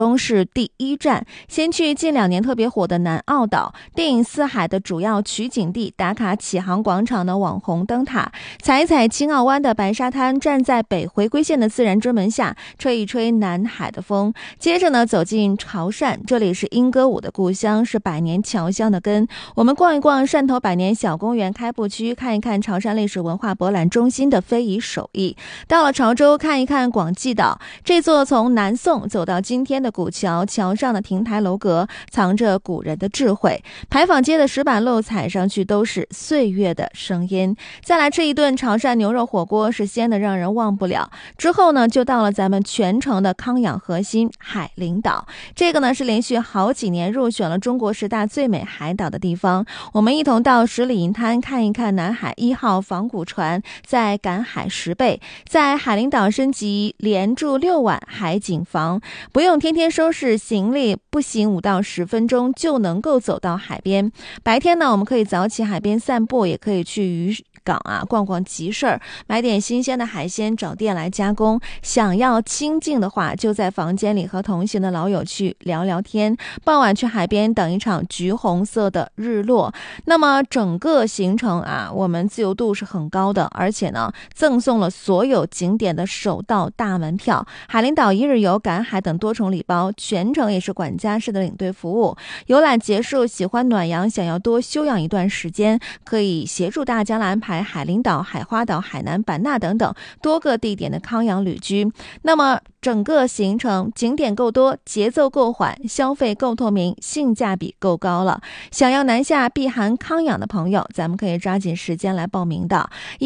中是第一站，先去近2年特别火的南澳岛，电影《四海》的主要取景地打卡启航广场的网红灯塔，踩一踩青澳湾的白沙滩，站在北回归线的自然之门下，吹一吹南海的风。接着呢，走进潮汕，这里是莺歌舞的故乡，是百年侨乡的根。我们逛一逛汕头百年小公园开埠区，看一看潮汕历史文化博览中心的非遗手艺。到了潮州，看一看广济岛，这座从南宋走到今天的古桥，桥上的亭台楼阁藏着古人的智慧，牌坊街的石板路踩上去都是岁月的声音。再来吃一顿潮汕牛肉火锅，是鲜的让人忘不了。之后呢，就到了咱们全城的康养核心海陵岛，这个呢是连续好几年入选了中国10大最美海岛的地方。我们一同到十里银滩看一看南海1号仿古船在赶海10倍，在海陵岛升级连住6晚海景房，不用天天收拾行李，步行5到10分钟就能够走到海边。白天呢，我们可以早起海边散步，也可以去渔港逛逛集市，买点新鲜的海鲜，找店来加工。想要清静的话，就在房间里和同行的老友去聊聊天，傍晚去海边等一场橘红色的日落。那么整个行程我们自由度是很高的，而且呢，赠送了所有景点的首到大门票，海陵岛1日游、赶海等多重礼包，全程也是管家式的领队服务。游览结束，喜欢暖阳，想要多休养一段时间，可以协助大家来安排海陵岛、海花岛、海南、版纳等等多个地点的康养旅居。那么整个行程景点够多，节奏够缓，消费够透明，性价比够高了。想要南下避寒康养的朋友，咱们可以抓紧时间来报名的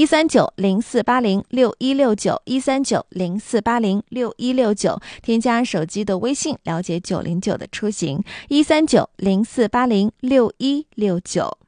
13904806169 13904806169，添加手机的微信了解909的出行13904806169。